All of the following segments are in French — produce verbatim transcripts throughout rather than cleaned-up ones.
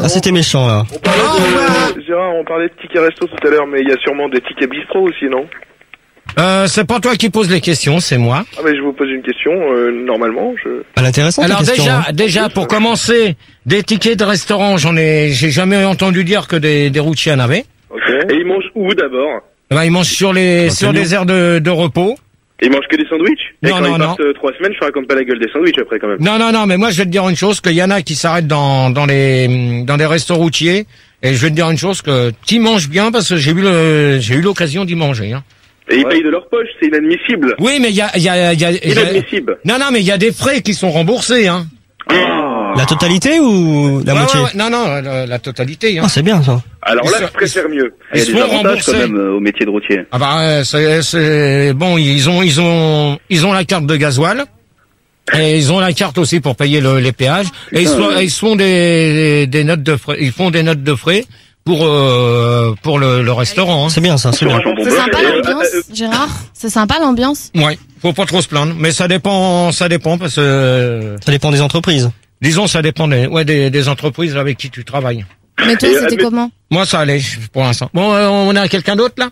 Ah, c'était méchant, là. On parlait de, Gérard, on parlait de tickets resto tout à l'heure, mais il y a sûrement des tickets bistrot aussi, non? Euh, c'est pas toi qui poses les questions, c'est moi. Ah, mais je vous pose une question, euh, normalement, je... Elle est intéressante, Alors la question, déjà, hein. déjà, pour commencer, des tickets de restaurant, j'en ai, j'ai jamais entendu dire que des, des routiers en avaient. Ok. Et ils mangent où, d'abord? Ben, ils mangent sur les, sur des aires de, de repos. Ils mangent que des sandwichs? Et Non, quand non, ils partent non. euh, trois semaines, je raconte pas la gueule des sandwichs après, quand même. Non, non, non, mais moi, je vais te dire une chose, qu'il y en a qui s'arrêtent dans, dans les, dans des restos routiers, et je vais te dire une chose, que qui mangent bien, parce que j'ai eu le, j'ai eu l'occasion d'y manger, hein. Et ils payent de leur poche, c'est inadmissible. Oui, mais il y a, il y a, il y a, il y a- Inadmissible. non, non, mais il y a des frais qui sont remboursés, hein. Ah. La totalité ou la Ouais, moitié? ouais, ouais, non, non, la, la totalité, hein. Ah, c'est bien, ça. Alors Ils là, sont- je préfère mieux. Ils Il y a des sont avantages remboursés. quand même euh, au métier de routier. Ah bah, euh, c'est, c'est, bon, ils ont, ils ont, ils ont la carte de gasoil. Et ils ont la carte aussi pour payer le, les péages. Et ils, sont, ils font des, des notes de frais, ils font des notes de frais pour, euh, pour le, le restaurant, hein. C'est bien, ça, c'est bien. C'est sympa l'ambiance, Gérard. C'est sympa l'ambiance. Ouais. Faut pas trop se plaindre. Mais ça dépend, ça dépend parce que, Ça dépend des entreprises. disons, ça dépend des, ouais, des, des entreprises avec qui tu travailles. Mais toi, Et, c'était admet- comment? Moi, ça allait, pour l'instant. Bon, euh, on a quelqu'un d'autre, là?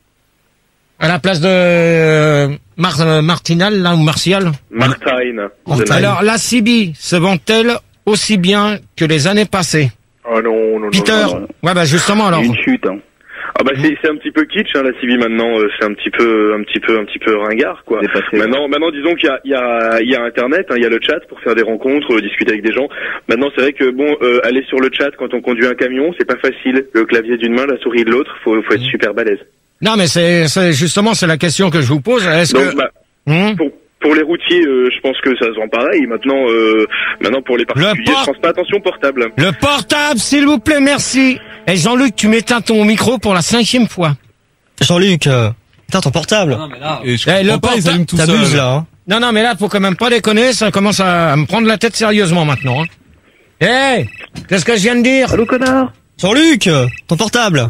À la place de, euh, Mar euh, Martinal, là, ou Martial? Martine. Alors, la C B se vend-elle aussi bien que les années passées? Oh non, non, non. Peter? non, non. Ouais, bah, justement, alors. Une chute, hein. Ah bah c'est c'est un petit peu kitsch, hein, la C B maintenant, euh, c'est un petit peu un petit peu un petit peu ringard, quoi. Dépassé. Maintenant maintenant disons qu'il y a il y a il y a internet, hein, il y a le chat pour faire des rencontres, euh, discuter avec des gens. Maintenant c'est vrai que bon euh, aller sur le chat quand on conduit un camion, c'est pas facile. Le clavier d'une main, la souris de l'autre, faut faut être super balèze. Non, mais c'est, c'est, justement, c'est la question que je vous pose. Est-ce Donc que, bah Hum pour pour les routiers, euh, je pense que ça se vend pareil. Maintenant euh, maintenant pour les particuliers, port- je pense pas attention portable. le portable, s'il vous plaît, merci. Et Jean-Luc, tu m'éteins ton micro pour la cinquième fois. Jean-Luc, euh, putain, ton portable. Et je Eh, le comprends pas, ils porta- allument tout seul. T'abuses, là, hein. Non, non, mais là, faut quand même pas déconner, ça commence à, à me prendre la tête sérieusement maintenant, hein. Eh, qu'est-ce que je viens de dire? Allô, connard? Jean-Luc, euh, ton portable.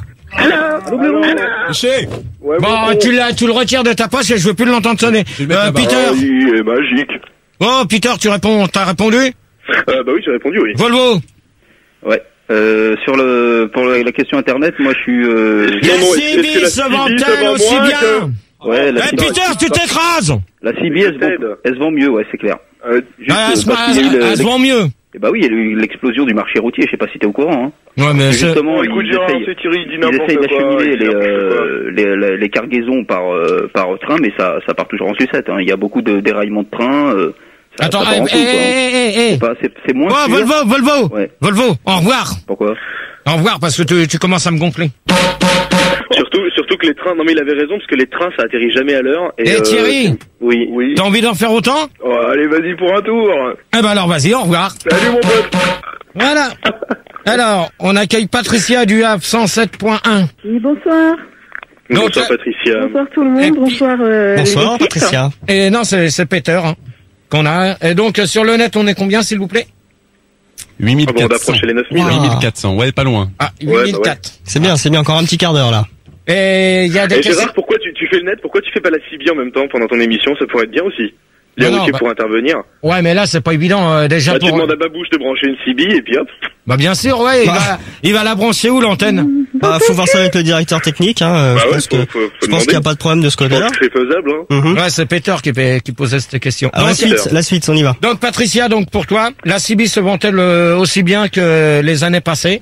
Miché, Ouais, Bon, bon, tu l'as, tu le retires de ta poche et je veux plus l'entendre sonner. Je vais le mettre Euh, là-bas. Peter. ah, il est magique. Oh, Peter, tu réponds, t'as répondu? Euh, bah oui, j'ai répondu oui. Volvo. Ouais. Euh, sur le, pour la, la question internet, moi je suis, euh, Non, La non, C est-ce que B la se C B se vend-elle vend aussi moins bien? que- ouais, la, Eh, Peter, tu t'écrases! la C B, elle, se vend- elle se vend mieux, ouais, c'est clair. Euh, Juste, Ah, euh, elle se parce qu'il y a eu le- elle se vend mieux. Eh bah oui, il y a eu l'explosion du marché routier, je sais pas si t'es au courant, hein. Ouais, mais c'est- Justement, Bon, écoute, ils Gérard, essayent, c'est Thierry, il dit ils n'importe essayent quoi, d'acheminer il dit les, n'importe euh, les, les, les cargaisons par, euh, par train, mais ça, ça part toujours en sucette, hein. Il y a beaucoup de déraillements de train, euh, ça, Attends, ça part eh, en eh, couille, quoi, hein. eh, eh, eh. C'est pas- c'est c'est moins Oh, sûr. Volvo, Volvo. Ouais. Volvo, au revoir. Pourquoi? Au revoir, parce que tu, tu commences à me gonfler. Surtout, surtout que les trains, non mais il avait raison, parce que les trains, ça atterrit jamais à l'heure. Eh, euh, Thierry. Oui. Oui. T'as envie d'en faire autant? Oh, allez, vas-y pour un tour. Eh ben alors, vas-y, au revoir. Salut mon pote. Voilà. Alors, on accueille Patricia du Havre cent sept point un. Oui, bonsoir. Donc, Bonsoir euh, Patricia. Bonsoir tout le et monde, puis- bonsoir euh, Bonsoir, l'équipe. Patricia. Et non, c'est, c'est Peter, hein, qu'on a. Et donc, euh, sur le net, on est combien, s'il vous plaît? Ah bon, on huit mille quatre cents. d'approcher les neuf mille. Wow. huit mille quatre cents, ouais, pas loin. Ah, Ouais, huit mille quatre. C'est bien, c'est bien, encore un petit quart d'heure, là. Et il y a des Et questions. Gérard, pourquoi tu, tu fais le net? Pourquoi tu fais pas la C B en même temps pendant ton émission? Ça pourrait être bien aussi. Les Non, non, routiers bah- pour intervenir. Ouais, mais là, c'est pas évident, euh, déjà Bah, tu pour... demandes à Babouche de brancher une C B et puis hop. Bah, bien sûr, ouais, il Bah. va, il va la brancher où, l'antenne? Bah, faut voir ça avec le directeur technique, hein. euh, Bah je ouais, pense faut- que, faut- faut je pense demander. qu'il n'y a pas de problème de ce Je pense côté-là. que c'est faisable, hein. Mhm. Ouais, c'est Peter qui, fait- qui posait cette question. Alors, la Donc, suite, la suite, on y va. donc, Patricia, donc, pour toi, la C B se vend-elle euh, aussi bien que les années passées?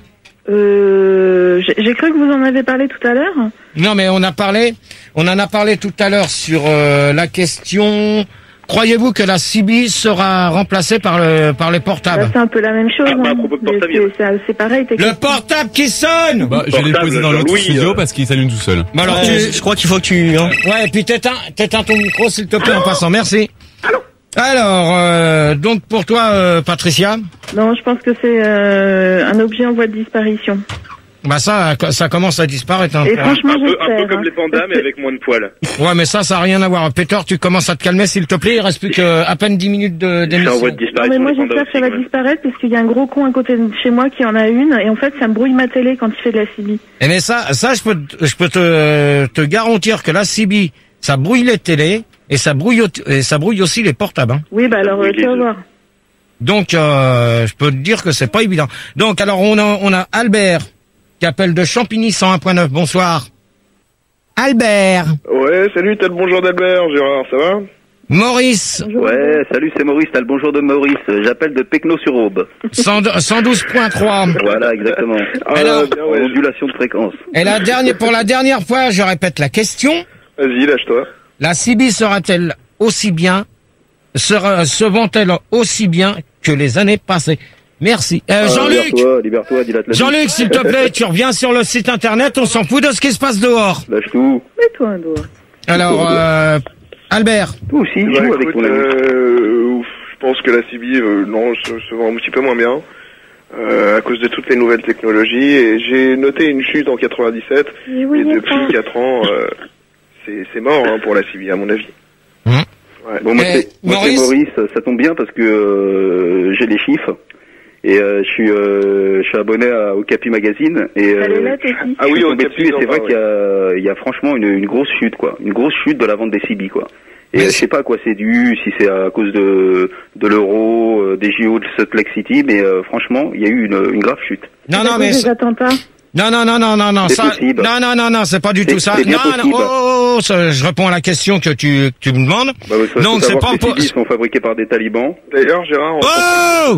Euh, j'ai j'ai cru que vous en avez parlé tout à l'heure. Non, mais on a parlé, on en a parlé tout à l'heure sur euh, la question. Croyez-vous que la C B sera remplacée par le par les Bah, portables? c'est un peu la même chose. Ah, bah, à hein. propos de Mais portable, c'est- c'est- C'est pareil. t'es- Le portable qui sonne. Bah, je vais les Portable, poser dans l'autre Jean-Louis, studio euh. parce qu'il s'allume tout seul. Bah alors Ouais, tu, je crois qu'il faut que tu, hein. ouais, et puis t'éteins, t'éteins ton micro s'il te plaît en passant. Merci. Alors, euh, donc pour toi, euh, Patricia, Non, je pense que c'est euh, un objet en voie de disparition. bah ça, ça commence à disparaître. Hein. Et franchement, Un peu, un j'espère. peu comme hein. les pandas, mais avec moins de poils. Ouais, mais ça, ça a rien à voir. Peter, tu commences à te calmer s'il te plaît. Il reste plus que à peine dix minutes de, C'est en d'émission. voie de Non, disparition. mais moi les pandas j'espère que ça aussi, va quand même. disparaître parce qu'il y a un gros con à côté de chez moi qui en a une et en fait ça me brouille ma télé quand il fait de la C B. Et mais ça, ça, je peux, te- je peux te, te garantir que la C B, ça brouille les télés et ça brouille, au- et ça brouille aussi les portables. Hein. Oui, bah alors brouille euh, tu les vas deux. voir. Donc, euh, je peux te dire que c'est pas évident. Donc, alors, on a, on a Albert, qui appelle de Champigny cent un point neuf. Bonsoir. Albert. Ouais, salut, t'as le bonjour d'Albert, Gérard, ça va? Maurice. Ouais, salut, c'est Maurice, t'as le bonjour de Maurice. J'appelle de Pecno-sur-Aube. cent douze point trois. Voilà, exactement. Alors, bien, ouais. Ondulation de fréquence. Et la dernière, pour la dernière fois, je répète la question. Vas-y, lâche-toi. La C B sera-t-elle aussi bien, sera, se vend-elle aussi bien que les années passées? Merci. Euh, Ah, Jean-Luc. Libère-toi, libère-toi, dilate la Jean-Luc, s'il te plaît, tu reviens sur le site internet, on s'en fout de ce qui se passe dehors. Lâche tout. Mets-toi un doigt. Alors, euh, Albert. Toi aussi, Bah, joue avec écoute, ton ami. euh, je pense que la C B, euh, non, se, se vend un petit peu moins bien. Euh, à cause de toutes les nouvelles technologies. Et j'ai noté une chute en quatre-vingt-dix-sept. Mais oui, et mais depuis pas. quatre ans, euh, c'est c'est mort hein, pour la C B, à mon avis. Hum. Ouais. Bon, moi, Eh, c'est moi, c'est Maurice. Maurice, ça tombe bien parce que euh, j'ai les chiffres. Et euh, je suis euh, je suis abonné à, au Capi Magazine et T'as les euh, lettres aussi. Ah oui, je suis au tombé Capi, dessus et non, c'est vrai bah, qu'il y a il y a franchement une, une grosse chute quoi, une grosse chute de la vente des C B quoi. Et Mais euh, je sais pas à quoi c'est dû, si c'est à cause de de l'euro, euh, des J O de Salt Lake City, mais euh, franchement il y a eu une, une grave chute. Non, C'est non, à mais, cause des attentats. non, non, non, non, non, non, C'est ça, possible. non, non, non, non, c'est pas du C'est- tout ça. c'est bien Non, non, possible. oh, oh, oh, ça, je réponds à la question que tu, que tu me demandes. Bah, il faut Donc, c'est savoir pas que pour- les C B sont fabriqués par des talibans. D'ailleurs, Gérard, en... Oh!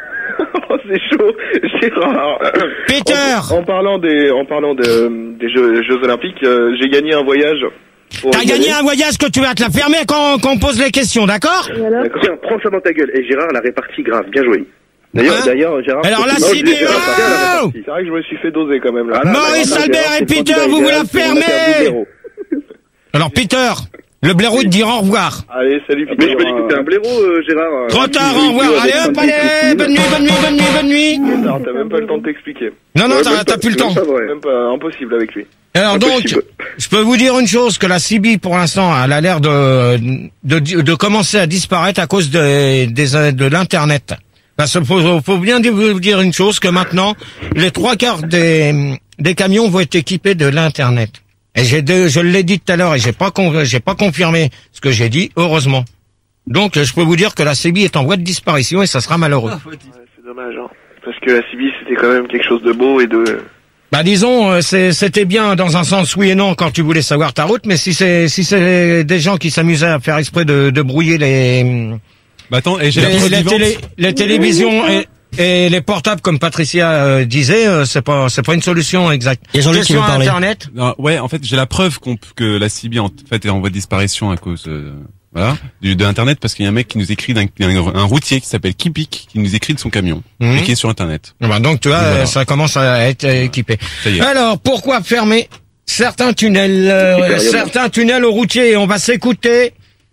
Oh, c'est chaud, Gérard. Peter! En, en parlant des, en parlant de, des Jeux, Jeux Olympiques, euh, j'ai gagné un voyage. pour T'as y gagné aller. un voyage que tu vas te la fermer quand, quand on pose les questions, d'accord? Et alors? D'accord. Tiens, prends ça dans ta gueule. Et Gérard l'a réparti grave, bien joué. D'ailleurs, Hein d'ailleurs, Gérard. Alors c'est- là, non, C B, je vais faire oh un parallèle. C'est vrai que je me suis fait doser quand même là. Voilà, Maurice, bah, Albert Gérard, et c'est Peter, le candidat vous vous idéal, la c'est mon affaire fermez. Boudéro. Alors, Peter, le blaireau te dire au revoir. Allez, salut. Mais je peux dire que t'es un blaireau, euh, Gérard. Trop tard, au revoir. avec Allez hop, Sandy allez, Christine. bonne nuit, bonne nuit, bonne nuit, bonne nuit. Gérard, t'as même pas le temps de t'expliquer. Non, non, Ouais, t'as, même t'as pas- plus le temps. même pas vrai. Même pas impossible avec lui. Alors donc, Impossible. je peux vous dire une chose, que la C B, pour l'instant, elle a l'air de, de, de commencer à disparaître à cause de, des, de l'Internet. Parce qu'il faut, faut bien vous dire une chose, que maintenant, les trois quarts des, des camions vont être équipés de l'Internet. Et j'ai de- je l'ai dit tout à l'heure et j'ai pas, con- j'ai pas confirmé ce que j'ai dit, heureusement. Donc, je peux vous dire que la C B est en voie de disparition et ça sera malheureux. Ouais, c'est dommage, hein. Parce que la C B, c'était quand même quelque chose de beau et de... Bah disons, euh, c'est- c'était bien dans un sens oui et non quand tu voulais savoir ta route, mais si c'est si c'est des gens qui s'amusaient à faire exprès de, de brouiller les Bah attends, et j'ai la les, preuve les, vivante. télé- les télévisions et, et les portables comme Patricia euh, disait, euh, c'est pas c'est pas une solution exacte. Et Jean-Luc qui Sur veut parler. Internet. Non, ouais, en fait, j'ai la preuve qu'on, que la C B en fait est en voie de disparition à cause euh, voilà du, de Internet parce qu'il y a un mec qui nous écrit d'un un, un routier qui s'appelle Kipik qui nous écrit de son camion Mhm. et qui est sur Internet. Bah, donc tu vois, Et voilà. euh, ça commence à être euh, équipé. Ça y est. Alors pourquoi fermer certains tunnels, euh, Hyper certains tunnels aux routiers? On va s'écouter.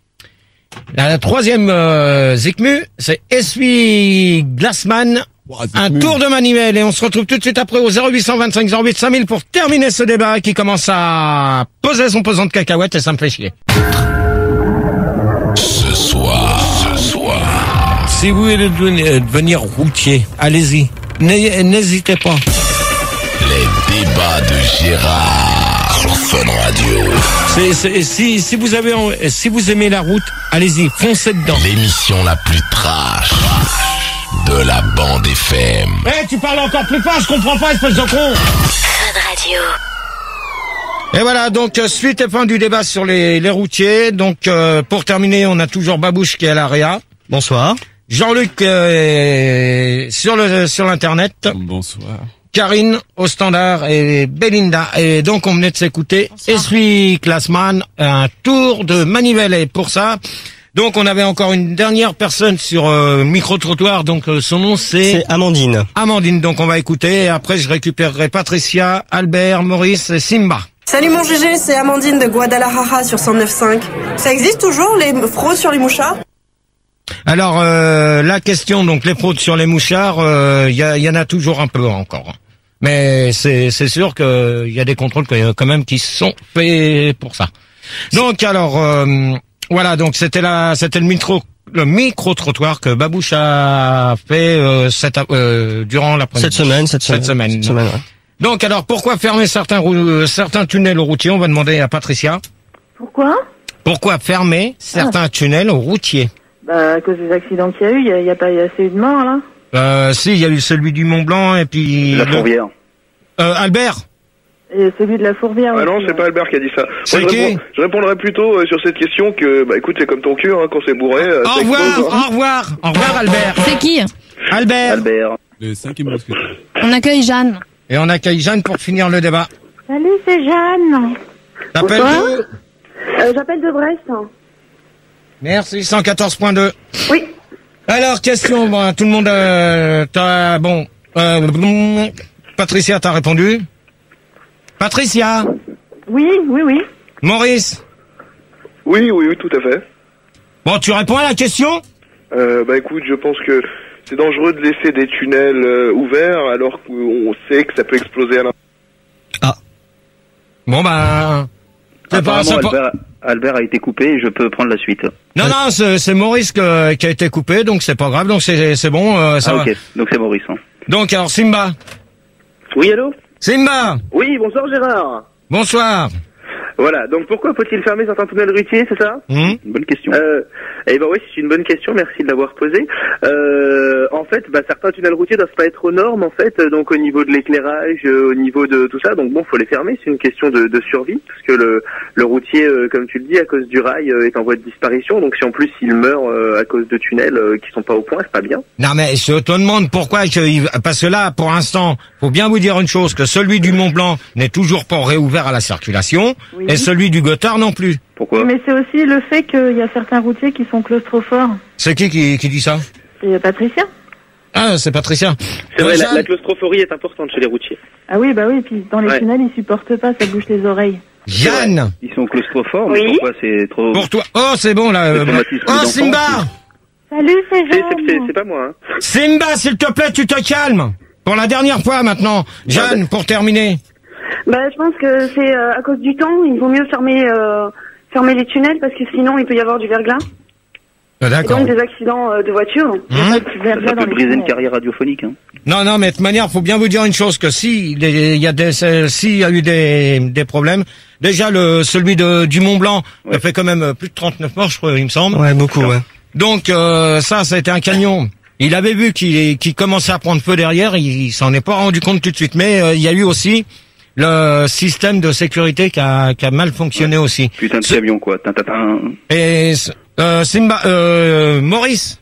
La troisième euh, Zikmu, c'est Essuie Glassman. Un tour de manivelle et on se retrouve tout de suite après au zéro huit vingt-cinq zéro huit cinq mille pour terminer ce débat qui commence à poser son pesant de cacahuètes et ça me fait chier. Ce soir, ce soir, Si vous voulez devenir, devenir routier, allez-y. N'hé- N'hésitez pas. les débats de Gérard sur Fun Radio. C'est- c'est- si, si vous avez, en- si vous aimez la route, allez-y, foncez dedans. L'émission la plus trash de la bande F M. Eh, tu parles encore plus fort, je comprends pas, espèce de con. Fun Radio. Et voilà, donc euh, suite et fin du débat sur les, les routiers. Donc euh, pour terminer, on a toujours Babouche qui est à l'A R E A. Bonsoir. Jean-Luc euh, sur le sur l'internet. Bonsoir. Karine au standard et Belinda. Et donc on venait de s'écouter Essuie Classman, un tour de manivelle. Et pour ça, donc on avait encore une dernière personne sur euh, micro-trottoir. Donc euh, son nom c'est C'est Amandine. Amandine. Donc on va écouter. Et après je récupérerai Patricia, Albert, Maurice et Simba. Salut mon G G, c'est Amandine de Guadalajara sur cent neuf virgule cinq. Ça existe toujours les fraudes sur les mouchards? Alors euh, la question, donc les fraudes sur les mouchards, il euh, y, a, y en a toujours un peu encore. Mais c'est c'est sûr qu'il y a des contrôles que- quand même qui sont faits pour ça. Donc alors euh, voilà, donc c'était la c'était le micro le micro trottoir que Babouche a fait euh, cette, euh, durant la Cette semaine, cette semaine. Cette semaine. Cette semaine, ouais. Donc alors pourquoi fermer certains rou- euh, certains tunnels aux routiers? On va demander à Patricia. Pourquoi? Pourquoi fermer certains tunnels aux routiers? Bah, à cause des accidents qu'il y a eu, il y a, il y a pas assez eu de morts, là. Euh, si, il y a eu celui du Mont Blanc et puis... La le- Fourvière. Euh, Albert. Et celui de la Fourvière. Ah non, aussi, c'est ouais. pas Albert qui a dit ça. C'est Moi, je, qui réponds- je répondrais plutôt euh, sur cette question que, bah écoute, c'est comme ton cul, hein, quand c'est bourré. euh, Au ça revoir, explose, hein. au revoir, au revoir Albert. C'est qui? Albert. Albert. Le cinquième mousquetaire. On accueille Jeanne. Et on accueille Jeanne pour finir le débat. Salut, c'est Jeanne. T'appelles Bonsoir. d'où? Euh, J'appelle de Brest. Merci, cent quatorze point deux. Oui. Alors, question, bon, tout le monde, euh, t'as, bon, euh, Patricia, t'as répondu? Patricia? Oui, oui, oui. Maurice? Oui, oui, oui, tout à fait. Bon, tu réponds à la question? Euh, bah écoute, je pense que c'est dangereux de laisser des tunnels euh, ouverts alors qu'on sait que ça peut exploser à l'intérieur. Bon, ben, c'est pas, Apparemment, c'est pas- Albert, Albert a été coupé et je peux prendre la suite. Non, non, c'est c'est Maurice que- qui a été coupé, donc c'est pas grave, donc c'est c'est bon, euh, ça Ah, va. ok. Donc c'est Maurice. Hein. Donc, alors, Simba. Oui, allô? Simba! Oui, bonsoir Gérard. Bonsoir. Voilà, donc pourquoi faut-il fermer certains tunnels routiers, c'est ça? Hum Bonne question. Euh, eh ben oui, c'est une bonne question, merci de l'avoir posée. Euh, en fait, bah, certains tunnels routiers doivent pas être aux normes, en fait, euh, donc au niveau de l'éclairage, euh, au niveau de tout ça, donc bon, faut les fermer, c'est une question de, de survie, parce que le, le routier, euh, comme tu le dis, à cause du rail, euh, est en voie de disparition, donc si en plus il meurt euh, à cause de tunnels euh, qui sont pas au point, c'est pas bien. Non, mais je te demande pourquoi, que, il- parce que là, pour l'instant, faut bien vous dire une chose, que celui du Mont Blanc n'est toujours pas réouvert à la circulation, Oui. et celui du Gothard non plus. Pourquoi? Mais c'est aussi le fait qu'il y a certains routiers qui sont claustrophores. C'est qui, qui qui dit ça? C'est Patricia. Ah, c'est Patricia. C'est vrai, Euh, la, Jeanne la claustrophorie est importante chez les routiers. Ah oui, bah oui, et puis dans les Ouais. tunnels, ils supportent pas, ça bouche les oreilles. Jeanne, Ils sont claustrophores, mais Oui. pourquoi c'est trop... pour toi. Oh, c'est bon, là. Le euh, traumatisme Oh, d'enfant. Simba! Salut, c'est C'est- c'est- C'est Jeanne. c'est pas moi, hein. Simba, s'il te plaît, tu te calmes. Pour la dernière fois maintenant. Jeanne, pour terminer. Bah, je pense que c'est euh, à cause du temps. Il vaut mieux fermer euh, fermer les tunnels parce que sinon il peut y avoir du verglas Ah, et D'accord. donc des accidents euh, de voiture. Hum Ça peut briser une carrière radiophonique. Hein. Non, non, mais de toute manière, faut bien vous dire une chose, que si il y a des, s'il y a eu des, des problèmes, déjà le celui de du Mont Blanc, Ouais. il fait quand même plus de trente-neuf morts, je crois, il me semble. Ouais, beaucoup, ouais. Donc euh, ça, ça a été un camion. Il avait vu qu'il qu'il commençait à prendre feu derrière, il, il s'en est pas rendu compte tout de suite. Mais euh, il y a eu aussi le système de sécurité qui a, qui a mal fonctionné aussi. Putain de Ce- camion, quoi. Tintatin. Et euh, Simba, euh, Maurice,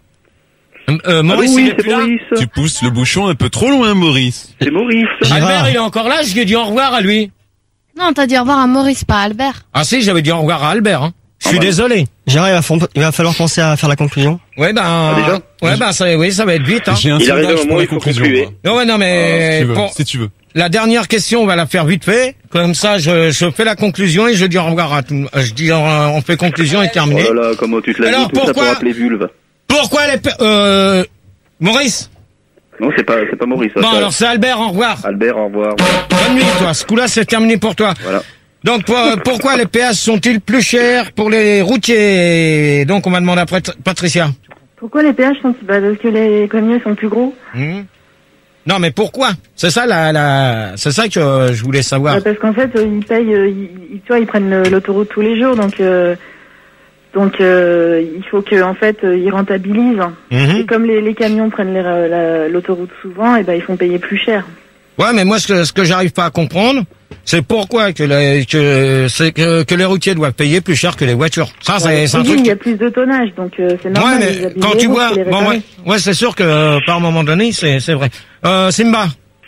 euh, Maurice, Allô, il oui, est c'est plus là. Maurice. Tu pousses le bouchon un peu trop loin, Maurice. C'est Maurice. Albert, il est encore là. Je lui ai dit au revoir à lui. Non, t'as dit au revoir à Maurice, pas à Albert. Ah si, j'avais dit au revoir à Albert. Hein. Je suis Ah bah. désolé. Gérard, il va, fon- il va falloir penser à faire la conclusion. Ouais ben, Ah, déjà ouais ben, ça, oui, ça va être vite. Hein. J'ai un Il arrive sondage un moment pour où la il faut conclusion. conclure. moi. Non, ouais, non, Ah, mais si tu veux, pour si tu veux. la dernière question, on va la faire vite fait. Comme ça, je, je fais la conclusion et je dis au revoir à tout. Je dis, on, on fait conclusion et terminé. Oh là là, comment tu te l'as Alors, dit, tout ça pour pourquoi appeler vulve. Pourquoi les, pe- euh, Maurice. Non, c'est pas, c'est pas Maurice. ça, Bon, c'est alors c'est Albert. Au revoir. Albert, au revoir. Bonne nuit, toi. Ce coup-là, c'est terminé pour toi. Voilà. Donc, pour- pourquoi les péages sont-ils plus chers pour les routiers? Donc, on m'a demandé après Patricia. Pourquoi les péages sont... Bah, parce que les camions sont plus gros. Hmm. Non, mais pourquoi? C'est ça, la, la, c'est ça que euh, je voulais savoir. Bah, parce qu'en fait, euh, ils payent... euh, ils, ils- tu vois, ils prennent le- l'autoroute tous les jours, donc... euh, donc, euh, il faut que, en fait, euh, ils rentabilisent. Mhm. Et comme les, les camions prennent les- la- l'autoroute souvent, et ben ils font payer plus cher. Ouais, mais moi, ce que, ce que j'arrive pas à comprendre, c'est pourquoi que les, que, c'est que, que les routiers doivent payer plus cher que les voitures. Ça, c'est, c'est un Oui, truc. il y a plus de tonnage, donc euh, c'est normal. Ouais, ils mais abîment quand les tu routes, vois, faut les bon, réparer. ouais, ouais, c'est sûr que euh, par un moment donné, c'est, c'est vrai. Euh, Simba.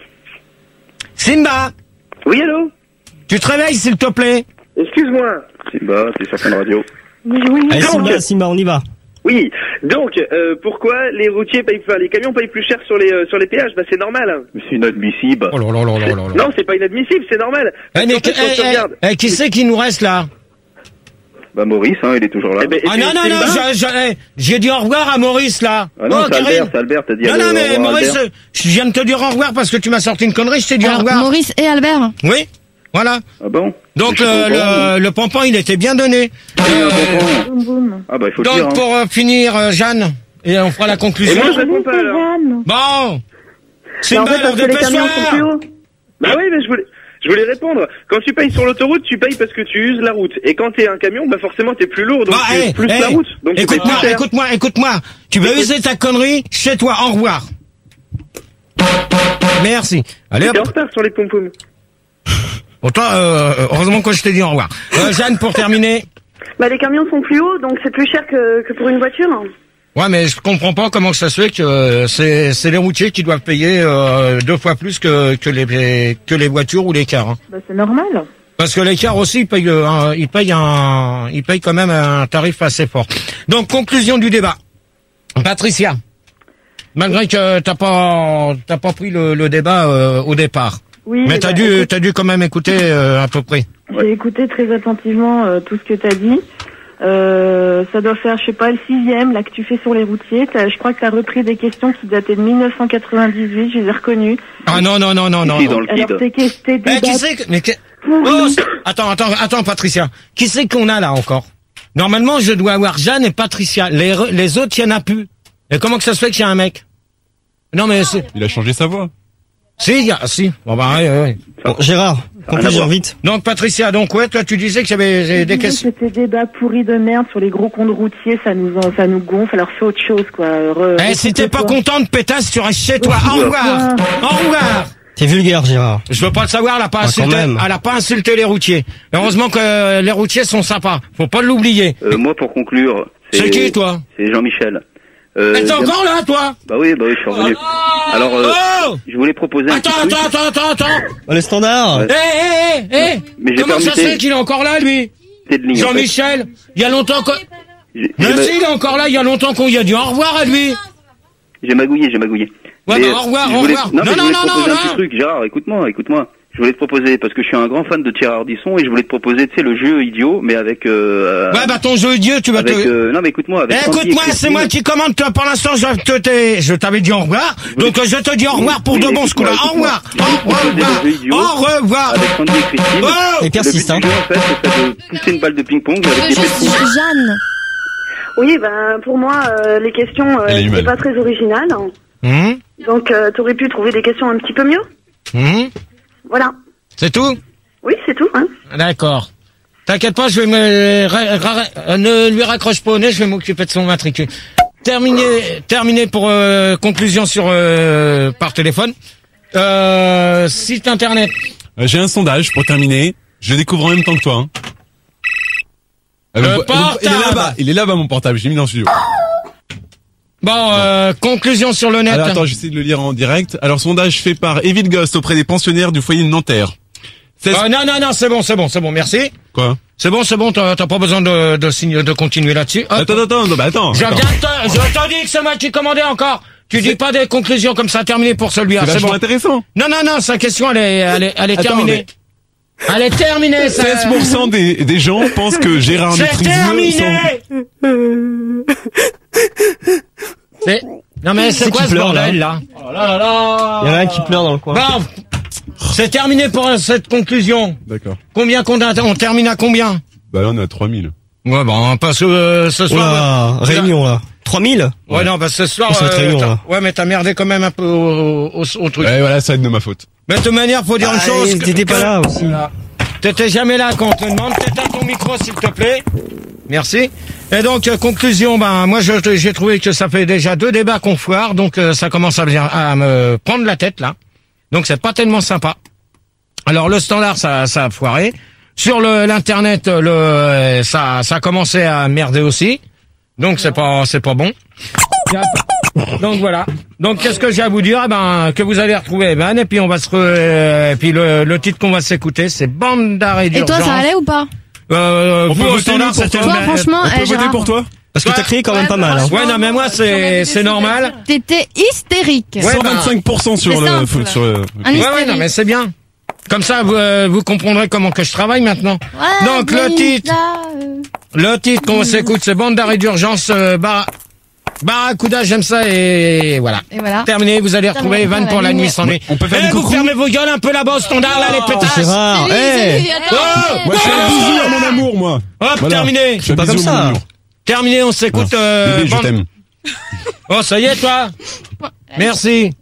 Simba, Oui, allô? tu te réveilles, s'il te plaît. Excuse-moi. Simba, c'est sur Fun Radio. Oui, oui, oui. Allez, Donc- Simba, Simba, on y va. Oui, donc euh, pourquoi les routiers payent, enfin les camions payent plus cher sur les euh, sur les péages? Bah c'est normal. hein. Mais c'est inadmissible. Oh là là là là là là. Non, c'est pas inadmissible, c'est normal. Eh, Parce mais qu'en fait, quand eh, tu eh, regardes- eh, qui c'est qui nous reste là? Bah Maurice, hein, il est toujours là. Eh ben, et Ah puis, non, non, c'est non, le je- je- eh, j'ai dit au revoir à Maurice là. Ah non, Oh, c'est Karine. Albert, c'est Albert, t'as dit Non, allô, non, au mais revoir, Maurice, Albert. euh, je viens de te dire au revoir parce que tu m'as sorti une connerie, je t'ai dit au Alors, revoir. Maurice et Albert. Oui, voilà. Ah bon? Donc Je suis le, content. le, le pompon, il était bien donné. Ah, Euh, bon. Boum, boum. Ah bah il faut le dire. donc Hein. pour euh, finir, euh, Jeanne, et on fera la Et conclusion. moi je Salut, réponds pas c'est alors. Jeanne. Bon, c'est Mais une en fait, balle, parce que les camions sont plus dépêche-toi. hauts. Bah oui, mais je voulais Je voulais répondre. Quand tu payes sur l'autoroute, tu payes parce que tu uses la route. Et quand t'es un camion, bah forcément t'es plus lourd, donc Bah, tu hey, uses plus hey, la route. Donc tu payes écoute-moi, plus cher. écoute-moi, écoute-moi. Tu vas user ta connerie chez toi. Au revoir. Merci. Allez T'es en hop. retard sur les pom-poms. Autant, euh, heureusement que je t'ai dit au revoir. Euh, Jeanne, pour terminer. Bah, les camions sont plus hauts, donc c'est plus cher que, que pour une voiture. Ouais, mais je comprends pas comment ça se fait que euh, c'est c'est les routiers qui doivent payer euh, deux fois plus que que les que les voitures ou les cars. Hein. Bah, c'est normal. Parce que les cars aussi, ils payent, euh, un, ils payent un, ils payent quand même un tarif assez fort. Donc, conclusion du débat. Patricia, malgré que t'as pas, t'as pas pris le, le débat euh, au départ, Oui, mais t'as bah, dû, écoute, t'as dû quand même écouter euh, à peu près. j'ai écouté très attentivement euh, tout ce que t'as dit. Euh, ça doit faire, je sais pas, le sixième, là, que tu fais sur les routiers. T'as- je crois que t'as repris des questions qui dataient de mille neuf cent quatre-vingt-dix-huit, je les ai reconnues. Ah non non non non non. Ici, non. dans le Alors, guide. tes, que- tes Eh, débats qui c'est que, mais que- pourris. oh, c'est- attends attends attends Patricia, qui c'est qu'on a là encore? Normalement, je dois avoir Jeanne et Patricia. Les re- les autres, il y en a plus. Et comment que ça se fait qu'il y a un mec? Non mais c'est, Il a changé sa voix. si, il y a, si. Bon bah ouais, ouais. Bon, Gérard, conclusion vite. Donc Patricia, donc ouais, toi tu disais que j'avais j'ai des Je disais questions. que tes débats pourris de merde sur les gros comptes routiers, ça nous, en- ça nous gonfle, alors fais autre chose, quoi. Re- Eh, si t'es pas recoupe-toi. content de pétasse, tu restes chez toi. Au revoir. Au revoir. T'es vulgaire, Gérard. Je veux pas le savoir, elle a pas Ah, quand insulté, même. elle a pas insulté les routiers. Heureusement que euh, les routiers sont sympas. Faut pas l'oublier. Euh, moi, pour conclure, C'est qui, toi? C'est Jean-Michel. Euh, Eh, t'es j'aime- encore là, toi? Bah oui, bah oui, je suis revenu. Alors, euh, Oh! je voulais proposer un Attends, petit truc. attends, attends, attends, attends. Oh, les standards. Ouais. Eh, eh, eh, eh. Mais j'ai Comment ça se permuté. fait qu'il est encore là, lui? C'est de ligne, en fait. Jean-Michel, il y a longtemps que... J'ai- Mais j'ai si, il est encore là, il y a longtemps qu'on y a dit au revoir à lui. J'ai magouillé, j'ai magouillé. Ouais, Mais, bah, au revoir, je au voulais- revoir. Non, Non, mais je non, voulais non, te proposer non, un petit non. truc. Gérard, écoute-moi, écoute-moi. Je voulais te proposer, parce que je suis un grand fan de Thierry Ardisson, et je voulais te proposer, tu sais, le jeu idiot, mais avec... Euh, Ouais, bah ton jeu Dieu, tu vas avec, te... euh, non, mais écoute-moi, avec Eh, Sandy et écoute-moi, c'est Christine. moi qui commande, toi, pour l'instant, je te, t'ai- je t'avais dit au revoir, donc euh, je te dis au revoir pour Oui, de mais bon ce coup-là. écoute-moi, Au revoir, écoute-moi. au Je voulais te proposer revoir, le jeu idiot au revoir. Avec Sandy et Christine. Oh Et persiste, Le hein. but du jeu, en fait, ce serait de pousser une balle de ping-pong avec des Je pétous. suis Jeanne. Oui, ben, pour moi, euh, les questions, euh, Elle a eu c'est mal. pas très original. Hum, Donc, euh, t'aurais pu trouver des questions un petit peu mieux. hum. Voilà. C'est tout? Oui, c'est tout, hein. D'accord. T'inquiète pas, je vais me... ra- ra- euh, ne lui raccroche pas au nez, je vais m'occuper de son matricule. Terminé, terminé pour euh, conclusion sur euh, par téléphone. Euh, site internet. Euh, J'ai un sondage pour terminer. Je découvre en même temps que toi. Hein. Euh, Le vous- vous- il est portable. là-bas. Il est là-bas mon portable. J'ai mis dans le studio. Bon, euh, conclusion sur le net. Alors attends, j'essaie de le lire en direct. Alors sondage fait par Evil Ghost auprès des pensionnaires du foyer de Nanterre. seize Euh, non, non, non, c'est bon, c'est bon, c'est bon, merci. Quoi? C'est bon, c'est bon, t'as t'as pas besoin de, de, signer- de continuer là-dessus. Hop. Attends, attends, non, bah attends. Je attends. viens de te, je te dis que c'est moi qui commandais encore. Tu dis pas des conclusions comme ça, terminé pour celui-là, C'est c'est vachement bon. intéressant. Non, non, non, sa question, elle est, elle est, elle est Attends, terminée. Elle est terminée, ça. seize pour cent des, des gens pensent que Gérard C'est Métrizeux terminé! C'est, non mais c'est C'est quoi qui ce pleure, bordel, là là? Oh là là là. Il y en a un qui pleure dans le coin. Bon. C'est terminé pour euh, cette conclusion. D'accord. Combien qu'on a, on termine à combien? Bah là on est à trois mille. Ouais, bon, parce que euh, ce soir. Oula, réunion, là. trois mille? Ouais, non, bah ce soir. Oh, c'est notre réunion, t'as- là. ouais, mais t'as merdé quand même un peu au, au, au truc. Ouais, voilà, ça va être de ma faute. Mais de toute manière, faut dire Ah, une chose. et que- t'étais pas que- là aussi. Voilà. T'étais jamais là quand on te demande. T'éteins ton micro, s'il te plaît. Merci. Et donc, euh, conclusion, ben, moi, je- j'ai trouvé que ça fait déjà deux débats qu'on foire, donc euh, ça commence à, bien- à me prendre la tête, là. Donc, c'est pas tellement sympa. Alors, le standard, ça, ça a foiré. Sur le l'internet, le euh, ça, ça a commencé à merder aussi. Donc, c'est pas, c'est pas bon. Donc voilà. Donc qu'est-ce que j'ai à vous dire? Eh ben que vous allez retrouver Ben et puis on va se re... et puis le, le titre qu'on va s'écouter c'est Bande d'arrêt Et d'urgence. toi, ça allait ou pas? Euh, On vous peut au voter, standard nous, pour c'était toi, une- franchement, On eh, peut voter Gérard. pour toi? Parce que t'as crié quand même Ouais, pas mal, hein. Ouais non mais moi c'est c'est normal. T'étais hystérique. Ouais, cent ben, vingt-cinq pour cent sur c'est le, simple. sur le, Un Ouais ouais hystérique. non mais c'est bien. Comme ça vous euh, vous comprendrez comment que je travaille maintenant. Ouais, Donc le Denis, titre là, euh, le titre qu'on s'écoute c'est Bande d'arrêt d'urgence euh, bar... Barracuda, j'aime ça et voilà. Et voilà. Terminé, vous allez retrouver Terminé, Van pour la voilà, nuit ligne. sans nuit. On peut faire Eh, une vous coucou fermez vos gueules un peu là-bas au standard là les pétasses. Gérard, c'est lui, eh c'est lui, attends. Oh, Moi, je fais un bisou à mon amour, moi. Hop, Voilà. terminé. Je fais un pas bisou comme à mon ça. amour. Terminé, on s'écoute. Voilà. Euh, Bébé, je Bande- t'aime. Oh, ça y est, toi. Merci.